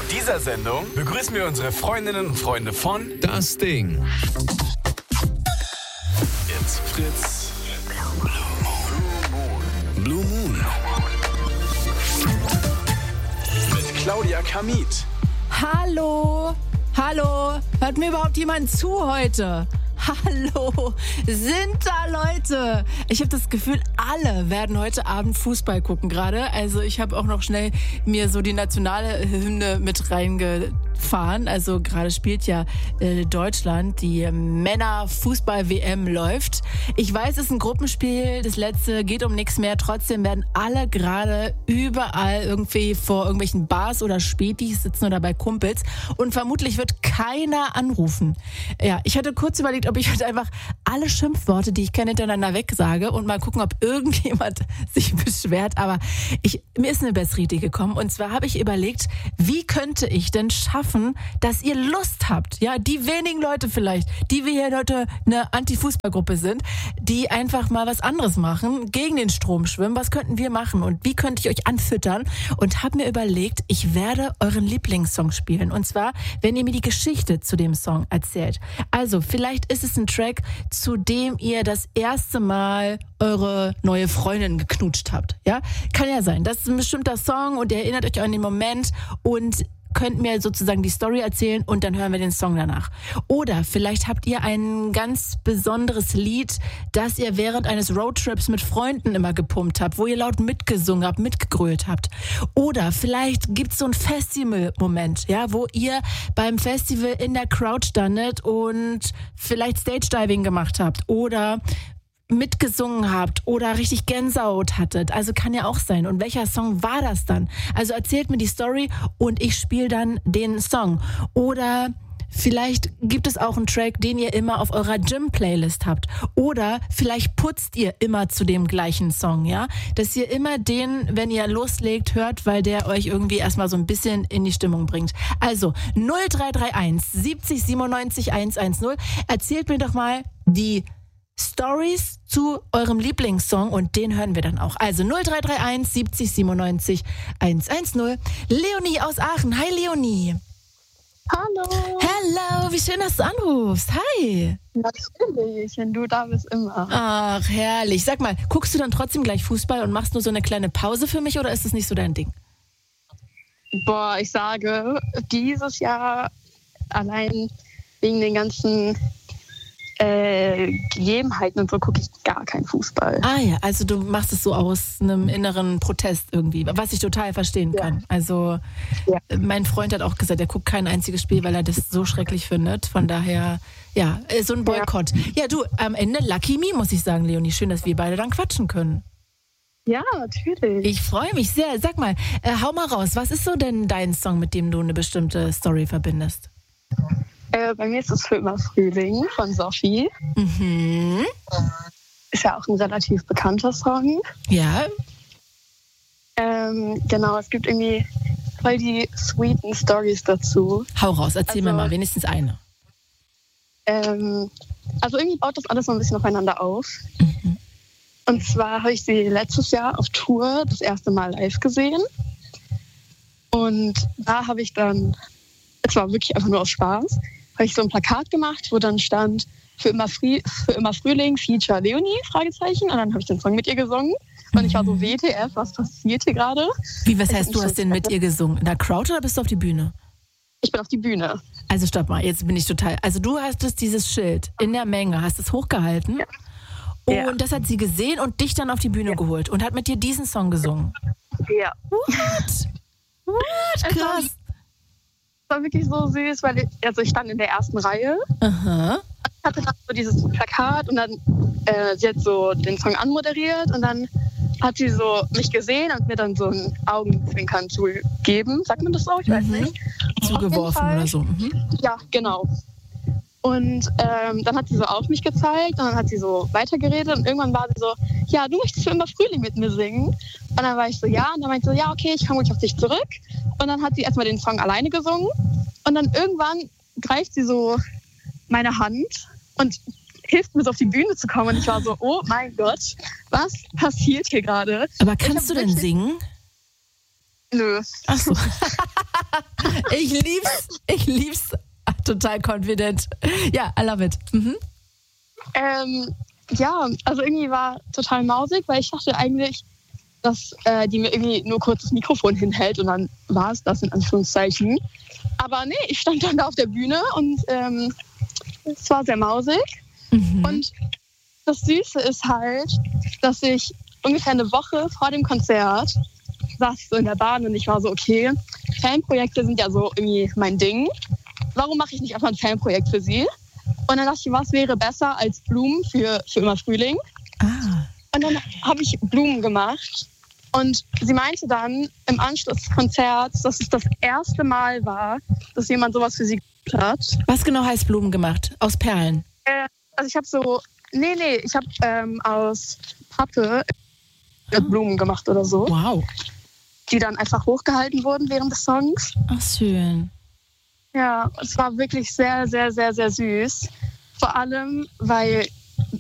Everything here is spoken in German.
dieser Sendung begrüßen wir unsere Freundinnen und Freunde von Das Ding. It's Fritz. Blue Moon. Mit Claudia Kamit. Hallo, hört mir überhaupt jemand zu heute? Hallo, sind da Leute? Ich habe das Gefühl, alle werden heute Abend Fußball gucken gerade. Also ich habe auch noch schnell mir so die nationale Hymne mit reingefahren. Also gerade spielt ja Deutschland, die Männer-Fußball-WM läuft. Ich weiß, es ist ein Gruppenspiel, das letzte geht um nichts mehr. Trotzdem werden alle gerade überall irgendwie vor irgendwelchen Bars oder Spätis sitzen oder bei Kumpels. Und vermutlich wird keiner anrufen. Ja, ich hatte kurz überlegt, ob ich heute einfach alle Schimpfworte, die ich kenne, hintereinander wegsage und mal gucken, ob irgendjemand sich beschwert. Aber mir ist eine bessere Idee gekommen. Und zwar habe ich überlegt, wie könnte ich denn schaffen, dass ihr Lust habt? Ja, die wenigen Leute vielleicht, die wir hier heute eine Anti-Fußball-Gruppe sind, die einfach mal was anderes machen, gegen den Strom schwimmen. Was könnten wir machen und wie könnte ich euch anfüttern? Und habe mir überlegt, ich werde euren Lieblingssong spielen. Und zwar, wenn ihr mir die Geschichte zu dem Song erzählt. Also, vielleicht ist es ein Track, zu dem ihr das erste Mal eure neue Freundin geknutscht habt. Ja, kann ja sein. Das ist ein bestimmter Song und ihr erinnert euch an den Moment und könnt mir sozusagen die Story erzählen und dann hören wir den Song danach. Oder vielleicht habt ihr ein ganz besonderes Lied, das ihr während eines Roadtrips mit Freunden immer gepumpt habt, wo ihr laut mitgesungen habt, mitgegrölt habt. Oder vielleicht gibt's so einen Festival-Moment, ja, wo ihr beim Festival in der Crowd standet und vielleicht Stage-Diving gemacht habt oder mitgesungen habt oder richtig Gänsehaut hattet. Also kann ja auch sein. Und welcher Song war das dann? Also erzählt mir die Story und ich spiele dann den Song. Oder vielleicht gibt es auch einen Track, den ihr immer auf eurer Gym-Playlist habt. Oder vielleicht putzt ihr immer zu dem gleichen Song, ja? Dass ihr immer den, wenn ihr loslegt, hört, weil der euch irgendwie erstmal so ein bisschen in die Stimmung bringt. Also 0331 70 97 110. Erzählt mir doch mal die Stories zu eurem Lieblingssong und den hören wir dann auch. Also 0331 70 97 110. Leonie aus Aachen. Hi Leonie. Hallo. Hello, wie schön, dass du anrufst. Hi. Natürlich, wenn du da bist, immer. Ach, herrlich. Sag mal, guckst du dann trotzdem gleich Fußball und machst nur so eine kleine Pause für mich oder ist das nicht so dein Ding? Boah, ich sage, dieses Jahr allein wegen den ganzen Gegebenheiten und so gucke ich gar keinen Fußball. Ah ja, also du machst es so aus einem inneren Protest irgendwie, was ich total verstehen kann. Also mein Freund hat auch gesagt, er guckt kein einziges Spiel, weil er das so schrecklich findet. Von daher, ja, so ein Boykott. Ja, du, am Ende Lucky Me, muss ich sagen, Leonie. Schön, dass wir beide dann quatschen können. Ja, natürlich. Ich freue mich sehr. Sag mal, hau mal raus, was ist so denn dein Song, mit dem du eine bestimmte Story verbindest? Bei mir ist es Für immer Frühling von Sophie. Mhm. Ist ja auch ein relativ bekannter Song. Ja. Genau, es gibt irgendwie voll die sweeten Stories dazu. Hau raus, erzähl mir mal wenigstens eine. Also irgendwie baut das alles so ein bisschen aufeinander auf. Mhm. Und zwar habe ich sie letztes Jahr auf Tour das erste Mal live gesehen. Und da habe ich dann, es war wirklich einfach nur aus Spaß, habe ich so ein Plakat gemacht, wo dann stand, für immer Frühling, Feature Leonie, Fragezeichen. Und dann habe ich den Song mit ihr gesungen. Und ich war so, WTF, was passiert hier gerade? Wie, was heißt, du hast den mit ihr gesungen? In der Crowd oder bist du auf die Bühne? Ich bin auf die Bühne. Also stopp mal, jetzt bin ich total... Also du hattest dieses Schild in der Menge, hast es hochgehalten. Ja. Und das hat sie gesehen und dich dann auf die Bühne geholt und hat mit dir diesen Song gesungen. Ja. What? Krass. Es war wirklich so süß, weil ich stand in der ersten Reihe. Aha. Ich hatte dann so dieses Plakat und dann sie hat so den Song anmoderiert und dann hat sie so mich gesehen und mir dann so ein Augenzwinkern zugegeben. Sagt man das so? Ich weiß nicht. Zugeworfen oder so. Mhm. Ja, genau. Und dann hat sie so auf mich gezeigt und dann hat sie so weitergeredet und irgendwann war sie so, ja, du möchtest für immer Frühling mit mir singen. Und dann war ich so, ja. Und dann meinte sie so, ja, okay, ich komme gleich auf dich zurück. Und dann hat sie erstmal den Song alleine gesungen. Und dann irgendwann greift sie so meine Hand und hilft mir so auf die Bühne zu kommen. Und ich war so, oh mein Gott, was passiert hier gerade? Aber kannst du denn singen? Nö. Ach so. Ich lieb's. Total confident. Ja, I love it. Mhm. Ja, also irgendwie war total mausig, weil ich dachte eigentlich, dass die mir irgendwie nur kurz das Mikrofon hinhält und dann war es das in Anführungszeichen. Aber nee, ich stand dann da auf der Bühne und es war sehr mausig. Mhm. Und das Süße ist halt, dass ich ungefähr eine Woche vor dem Konzert saß ich so in der Bahn und ich war so, okay, Fanprojekte sind ja so irgendwie mein Ding. Warum mache ich nicht einfach ein Fanprojekt für sie? Und dann dachte ich, was wäre besser als Blumen für immer Frühling? Und dann habe ich Blumen gemacht. Und sie meinte dann im Anschluss des Konzerts, dass es das erste Mal war, dass jemand sowas für sie gemacht hat. Was genau heißt Blumen gemacht? Aus Perlen? Also ich habe ich habe aus Pappe Blumen gemacht oder so. Wow. Die dann einfach hochgehalten wurden während des Songs. Ach, schön. Ja, es war wirklich sehr, sehr, sehr, sehr süß. Vor allem, weil